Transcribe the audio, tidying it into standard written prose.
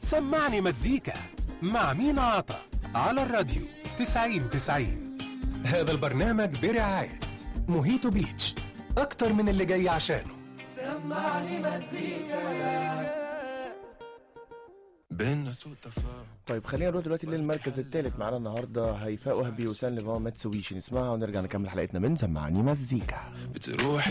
سمعني مزيكا مع مينا عطا على الراديو 90-90. هذا البرنامج برعاية موهيتو بيتش، أكتر من اللي جاي عشانه. سمعني مزيكا بينا سوء تفاهم. طيب خلينا نروح دلوقتي للمركز الثالث. معانا النهارده هيفاء وهبي وسان ليفان ماتسويشي. نسمعها ونرجع نكمل حلقتنا من سمعني مزيكا. بتروح